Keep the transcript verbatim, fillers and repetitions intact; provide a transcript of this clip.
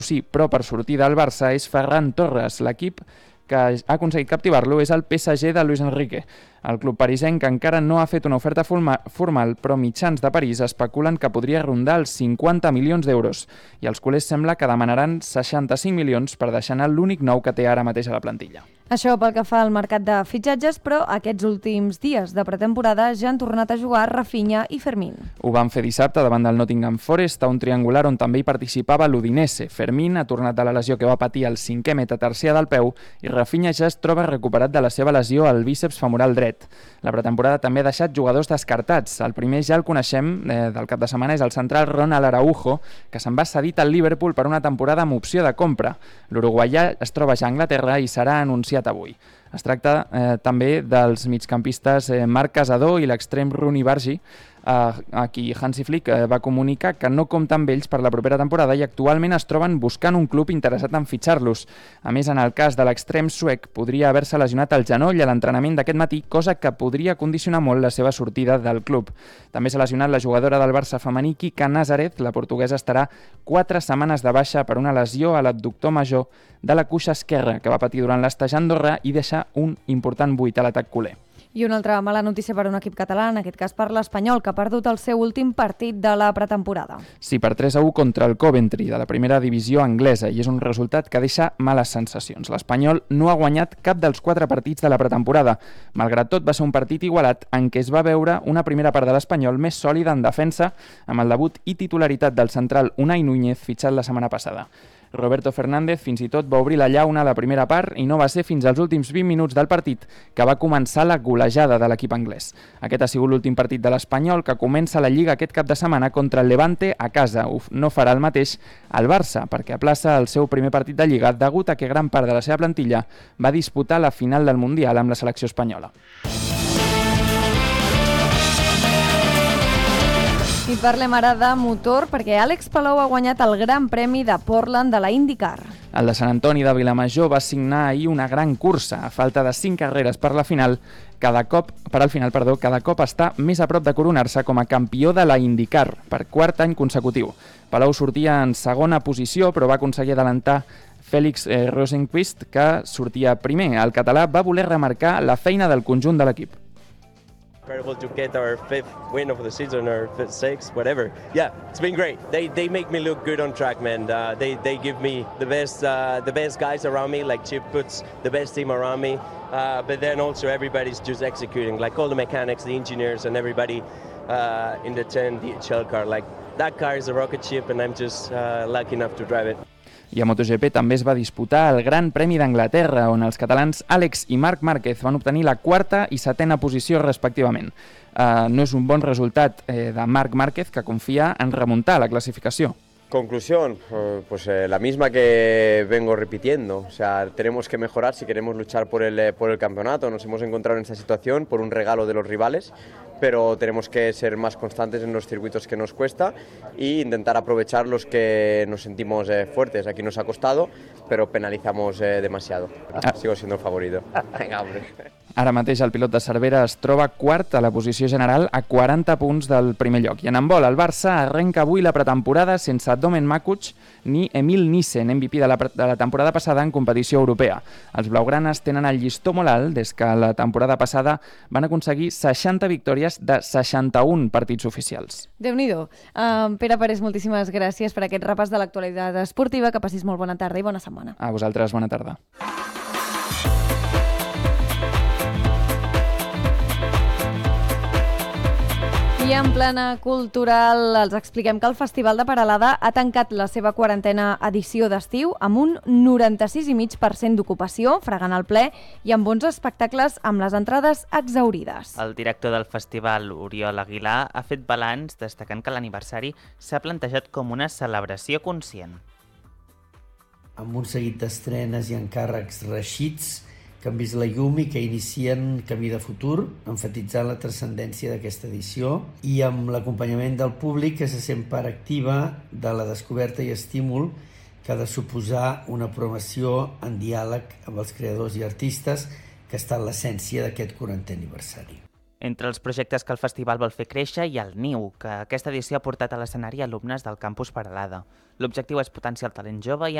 Sí, però per sortir del Barça és Ferran Torres. L'equip que ha aconseguit captivar-lo és el P S G de Luis Enrique. El club parisenc encara no ha fet una oferta formal, però mitjans de París especulen que podria rondar els cinquanta milions d'euros i els culers sembla que demanaran seixanta-cinc milions per deixar anar l'únic nou que té ara mateix a la plantilla. Això pel que fa al mercat de fitxatges, però aquests últims dies de pretemporada ja han tornat a jugar Rafinha i Fermín. Ho van fer dissabte davant del Nottingham Forest a un triangular on també hi participava l'Udinese. Fermín ha tornat de la lesió que va patir al cinquè metatarsià del peu i Rafinha ja es troba recuperat de la seva lesió al bíceps femoral dret. La pretemporada també ha deixat jugadors descartats. El primer ja el coneixem eh, del cap de setmana és el central Ronald Araujo, que se'n va cedit al Liverpool per una temporada amb opció de compra. L'uruguaià es troba ja a Anglaterra i serà anunciat avui. Es tracta eh, també dels migcampistes eh, Marc Casador i l'extrem Rooney Bargi, eh, a qui Hansi Flick eh, va comunicar que no compta amb ells per la propera temporada i actualment es troben buscant un club interessat en fitxar-los. A més, en el cas de l'extrem suec, podria haver-se lesionat el genoll a l'entrenament d'aquest matí, cosa que podria condicionar molt la seva sortida del club. També s'ha lesionat la jugadora del Barça femení Kika Nazareth. La portuguesa estarà quatre setmanes de baixa per una lesió a l'abductor major de la cuixa esquerra que va patir durant l'estatge a Andorra i deixar un important buit a l'atac culer. I una altra mala notícia per un equip català, en aquest cas per l'Espanyol, que ha perdut el seu últim partit de la pretemporada. Sí, per tres a u contra el Coventry, de la primera divisió anglesa, i és un resultat que deixa males sensacions. L'Espanyol no ha guanyat cap dels quatre partits de la pretemporada. Malgrat tot, va ser un partit igualat en què es va veure una primera part de l'Espanyol més sòlida en defensa, amb el debut i titularitat del central Unai Núñez, fitxat la setmana passada. Roberto Fernández fins i tot va obrir la llauna a la primera part i no va ser fins als últims vint minuts del partit que va començar la golejada de l'equip anglès. Aquest ha sigut l'últim partit de l'Espanyol, que comença la Lliga aquest cap de setmana contra el Levante a casa. Uf, no farà el mateix el Barça, perquè aplaça el seu primer partit de Lliga degut a que gran part de la seva plantilla va disputar la final del Mundial amb la selecció espanyola. I parlem ara de motor, perquè Àlex Palou ha guanyat el Gran Premi de Portland de la IndyCar. El de Sant Antoni de Vilamajor va signar ahir una gran cursa. A falta de cinc carreres per la final, cada cop, per al final, perdó, cada cop està més a prop de coronar-se com a campió de la IndyCar per quart any consecutiu. Palou sortia en segona posició, però va aconseguir adelantar Félix eh, Rosenqvist, que sortia primer. El català va voler remarcar la feina del conjunt de l'equip. Incredible to get our fifth win of the season, or fifth, sixth, whatever. Yeah, it's been great. They they make me look good on track, man. Uh, they they give me the best uh, the best guys around me. Like Chip puts the best team around me. Uh, but then also everybody's just executing. Like all the mechanics, the engineers, and everybody uh, in the ten D H L car. Like that car is a rocket ship, and I'm just uh, lucky enough to drive it. I a MotoGP també es va disputar el Gran Premi d'Anglaterra, on els catalans Àlex i Marc Márquez van obtenir la quarta i setena posició respectivament. Uh, no és un bon resultat eh, de Marc Márquez, que confia en remuntar la clasificació. Conclusión, pues eh, la misma que vengo repitiendo, o sea, tenemos que mejorar si queremos luchar por el, por el campeonato. Nos hemos encontrado en esta situación por un regalo de los rivales, pero tenemos que ser más constantes en los circuitos que nos cuesta e intentar aprovechar los que nos sentimos eh, fuertes. Aquí nos ha costado, pero penalizamos eh, demasiado. Ah. Sigo siendo el favorito. Venga, hombre. Ara mateix el pilot de Cervera es troba quart a la posició general a quaranta punts del primer lloc. I en handbol, el Barça arrenca avui la pretemporada sense Domen Makuc ni Emil Nissen, M V P de la, de la temporada passada en competició europea. Els blaugranes tenen el llistó molt alt des que la temporada passada van aconseguir seixanta victòries de seixanta-un partits oficials. Déu-n'hi-do. Uh, Pere Parés, moltíssimes gràcies per aquest repàs de l'actualitat esportiva. Que passis molt bona tarda i bona setmana. A vosaltres, bona tarda. I en plana cultural els expliquem que el Festival de Peralada ha tancat la seva quarantena edició d'estiu amb un noranta-sis coma cinc per cent d'ocupació, fregant el ple, i amb bons espectacles amb les entrades exhaurides. El director del festival, Oriol Aguilar, ha fet balanç destacant que l'aniversari s'ha plantejat com una celebració conscient. Amb un seguit d'estrenes i encàrrecs reixits que han vist la llum i que inicien camí de futur, enfatitzant la transcendència d'aquesta edició i amb l'acompanyament del públic que se sent part activa de la descoberta i estímul que ha de suposar una promoció en diàleg amb els creadors i artistes, que ha estat l'essència d'aquest quarantè aniversari. Entre els projectes que el festival vol fer créixer hi ha el Niu, que aquesta edició ha portat a l'escenari alumnes del campus Peralada. L'objectiu és potenciar el talent jove i